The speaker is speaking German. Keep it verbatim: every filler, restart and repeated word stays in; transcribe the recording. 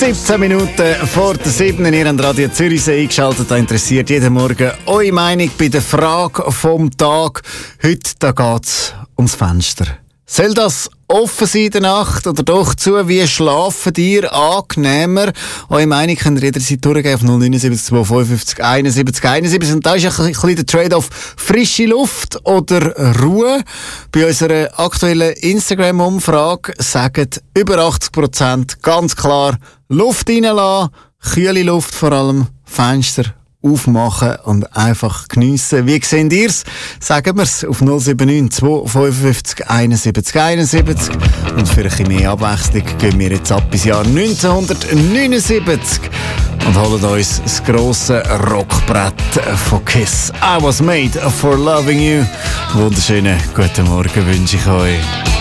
siebzehn Minuten vor der sieben. Ihr habt Radio Zürichsee eingeschaltet. Da interessiert jeden Morgen eure Meinung bei der Frage vom Tag. Heute geht es ums Fenster. Soll das offen sein in der Nacht oder doch zu? Wie schlafen ihr angenehmer? Eure Meinung könnt ihr jederzeit durchgeben auf null neun sieben zwei fünf einundsiebzig einundsiebzig. Und da ist ein bisschen der Trade-off frische Luft oder Ruhe. Bei unserer aktuellen Instagram-Umfrage sagen über achtzig Prozent ganz klar Luft reinlassen, kühle Luft vor allem, Fenster aufmachen und einfach geniessen. Wie seht ihr's? Sagen wir's auf null sieben neun zwei fünf einundsiebzig einundsiebzig. Und für ein bisschen mehr Abwechslung gehen wir jetzt ab bis Jahr neunzehnhundertneunundsiebzig und holen uns das grosse Rockbrett von Kiss. I was made for loving you. Wunderschönen guten Morgen wünsche ich euch.